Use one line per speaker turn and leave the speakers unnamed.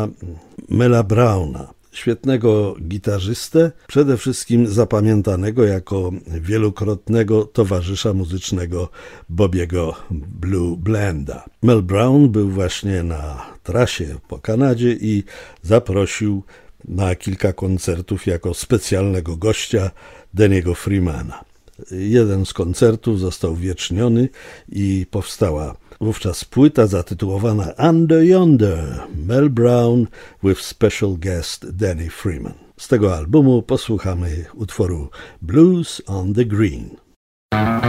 Mela Browna, świetnego gitarzystę, przede wszystkim zapamiętanego jako wielokrotnego towarzysza muzycznego Bobiego Blue Blanda. Mel Brown był właśnie na trasie po Kanadzie i zaprosił na kilka koncertów jako specjalnego gościa Denny'ego Freemana. Jeden z koncertów został uwieczniony i powstała wówczas płyta zatytułowana Under Yonder, Mel Brown with special guest Denny Freeman. Z tego albumu posłuchamy utworu Blues on the Green.